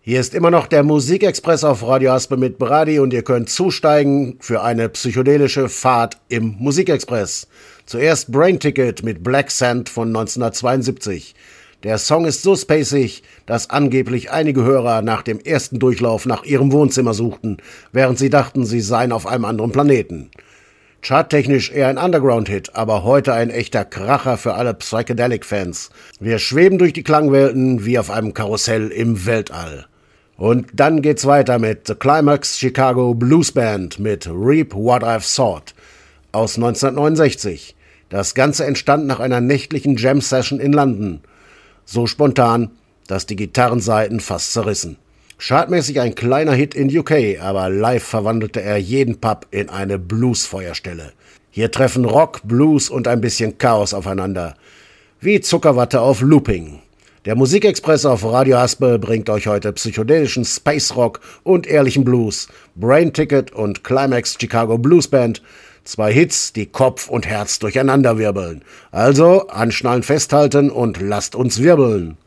Hier ist immer noch der Musikexpress auf Radio Haspe mit Brady und ihr könnt zusteigen für eine psychedelische Fahrt im Musikexpress. Zuerst Brain Ticket mit Black Sand von 1972. Der Song ist so spacig, dass angeblich einige Hörer nach dem ersten Durchlauf nach ihrem Wohnzimmer suchten, während sie dachten, sie seien auf einem anderen Planeten. Charttechnisch eher ein Underground-Hit, aber heute ein echter Kracher für alle Psychedelic-Fans. Wir schweben durch die Klangwelten wie auf einem Karussell im Weltall. Und dann geht's weiter mit The Climax Chicago Blues Band mit Reap What I've Sought aus 1969. Das Ganze entstand nach einer nächtlichen Jam-Session in London. So spontan, dass die Gitarrensaiten fast zerrissen. Chartmäßig ein kleiner Hit in UK, aber live verwandelte er jeden Pub in eine Blues-Feuerstelle. Hier treffen Rock, Blues und ein bisschen Chaos aufeinander. Wie Zuckerwatte auf Looping. Der Musikexpress auf Radio Haspe bringt euch heute psychedelischen Space Rock und ehrlichen Blues. Brain Ticket und Climax Chicago Blues Band. 2 Hits, die Kopf und Herz durcheinander wirbeln. Also anschnallen, festhalten und lasst uns wirbeln.